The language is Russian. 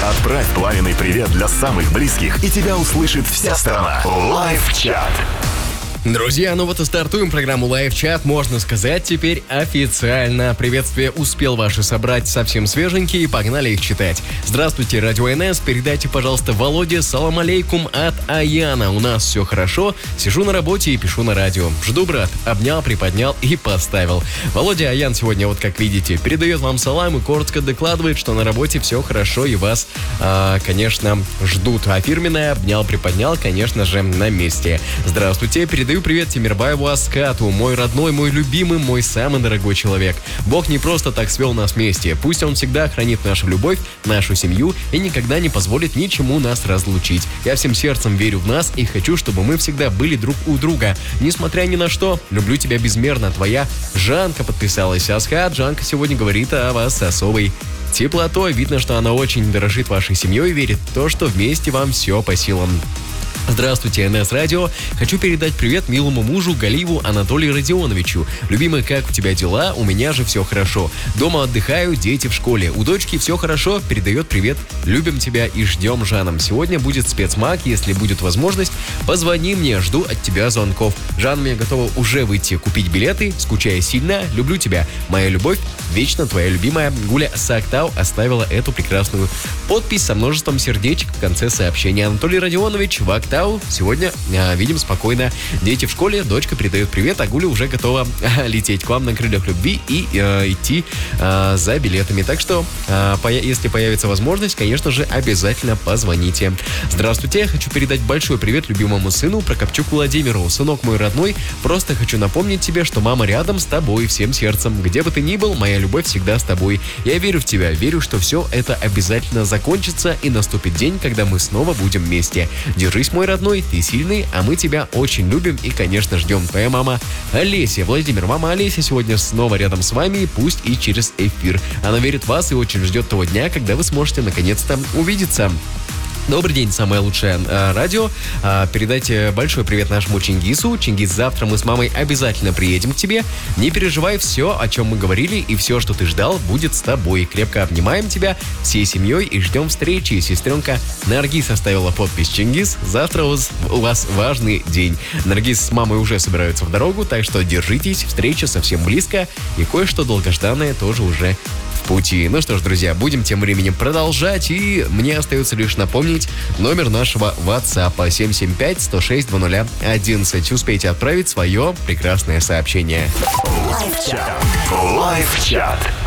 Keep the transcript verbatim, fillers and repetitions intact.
Отправь пламенный привет для самых близких, и тебя услышит вся страна. Лайв-чат. Друзья, ну вот и стартуем программу Лайв-чат, можно сказать, теперь официально. Приветствие успел ваши собрать совсем свеженькие, и погнали их читать. Здравствуйте, Радио эн эс, передайте, пожалуйста, Володе салам алейкум от Аяна. У нас все хорошо, сижу на работе и пишу на радио. Жду, брат, обнял, приподнял и поставил. Володя Аян сегодня, вот как видите, передает вам салам и коротко докладывает, что на работе все хорошо и вас, а, конечно, ждут. А фирменное обнял, приподнял, конечно же, на месте. Здравствуйте, передаю Передаю привет Тимирбаеву Аскату, мой родной, мой любимый, мой самый дорогой человек. Бог не просто так свел нас вместе. Пусть Он всегда хранит нашу любовь, нашу семью и никогда не позволит ничему нас разлучить. Я всем сердцем верю в нас и хочу, чтобы мы всегда были друг у друга. Несмотря ни на что, люблю тебя безмерно. Твоя Жанка подписалась. Асхат, Жанка сегодня говорит о вас с особой теплотой. Видно, что она очень дорожит вашей семьей и верит в то, что вместе вам все по силам. Здравствуйте, эн эс Радио. Хочу передать привет милому мужу Галиеву Анатолию Родионовичу. Любимый, как у тебя дела? У меня же все хорошо. Дома отдыхаю, дети в школе. У дочки все хорошо, передает привет. Любим тебя и ждем Жаном. Сегодня будет спецмаг, если будет возможность, позвони мне, жду от тебя звонков. Жан, мне готова уже выйти купить билеты, скучаю сильно, люблю тебя. Моя любовь, вечно твоя любимая Гуля Сактау оставила эту прекрасную подпись со множеством сердечек в конце сообщения. Анатолий Родионович, в Актау. Сегодня э, видим спокойно. Дети в школе, дочка передает привет, а Гуля уже готова э, лететь к вам на крыльях любви и э, идти э, за билетами. Так что, э, по- если появится возможность, конечно же, обязательно позвоните. Здравствуйте, хочу передать большой привет любимому сыну Прокопчуку Владимиру. Сынок мой родной, просто хочу напомнить тебе, что мама рядом с тобой всем сердцем. Где бы ты ни был, моя любовь всегда с тобой. Я верю в тебя, верю, что все это обязательно закончится и наступит день, когда мы снова будем вместе. Держись, мой родной, ты сильный, а мы тебя очень любим и, конечно, ждем. Твоя мама Олеся. Владимир, мама Олеся сегодня снова рядом с вами, пусть и через эфир. Она верит в вас и очень ждет того дня, когда вы сможете наконец-то увидеться. Добрый день, самое лучшее э, радио. Э, передайте большой привет нашему Чингису. Чингис, завтра мы с мамой обязательно приедем к тебе. Не переживай, все, о чем мы говорили, и все, что ты ждал, будет с тобой. Крепко обнимаем тебя всей семьей и ждем встречи. Сестренка Наргиз оставила подпись. Чингис, завтра у вас, у вас важный день. Наргиз с мамой уже собираются в дорогу, так что держитесь, встреча совсем близко, и кое-что долгожданное тоже уже в пути. Ну что ж, друзья, будем тем временем продолжать, и мне остается лишь напомнить номер нашего WhatsApp семь семь пять сто шесть двадцать одиннадцать. Успейте отправить свое прекрасное сообщение. Лайв-чат. Лайв-чат.